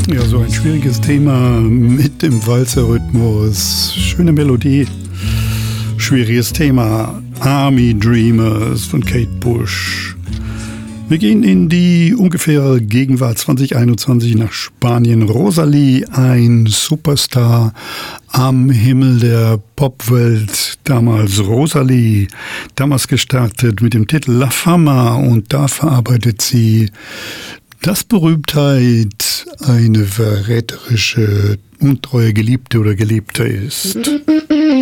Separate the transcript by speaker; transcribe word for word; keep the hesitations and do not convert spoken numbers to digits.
Speaker 1: Ja, so ein schwieriges Thema mit dem Walzerrhythmus. Schöne Melodie. Schwieriges Thema. Army Dreamers von Kate Bush. Wir gehen in die ungefähre Gegenwart zwanzig einundzwanzig nach Spanien. Rosalie, ein Superstar am Himmel der Popwelt. Damals Rosalie, damals gestartet mit dem Titel La Fama, und da verarbeitet sie, dass Berühmtheit eine verräterische, untreue Geliebte oder Geliebter ist.